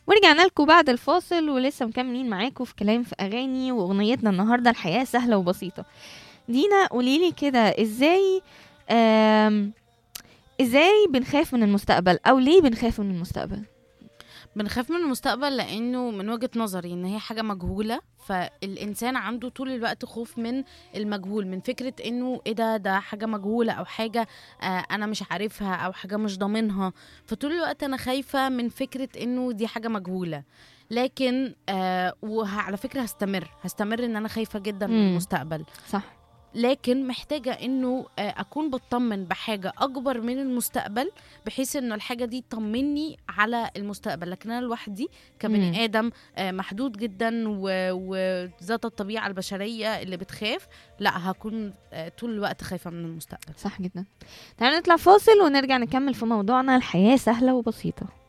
ورجعنا لكم بعد الفاصل ولسه مكملين معاكم في كلام في اغاني، واغنيتنا النهارده الحياه سهله وبسيطه. دينا قوليلي كده، آم، ازاي بنخاف من المستقبل، او ليه بنخاف من المستقبل؟ بنخاف من المستقبل لانه من وجهة نظري ان هي حاجة مجهولة، فالانسان عنده طول الوقت خوف من المجهول، من فكرة انه ايه ده حاجة مجهولة او حاجة انا مش عارفها او حاجة مش ضامنها. فطول الوقت انا خايفة من فكرة انه دي حاجة مجهولة. لكن وعلى فكرة هستمر ان انا خايفة جدا من امم المستقبل. صح. لكن محتاجة انه اكون بطمن بحاجة اكبر من المستقبل، بحيث انه الحاجة دي تطمني على المستقبل. لكن انا لوحدي امم كبني ادم محدود جدا وذات الطبيعة البشرية اللي بتخاف، لا هكون طول الوقت خايفة من المستقبل. صح جدا. تعالوا نطلع فاصل ونرجع نكمل في موضوعنا الحياه سهله وبسيطه.